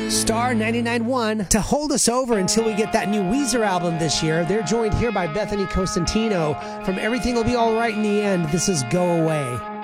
Star 99.1 to hold us over until we get that new Weezer album this year. They're joined here by Bethany Costantino from Everything Will Be All Right in the End. This is Go Away.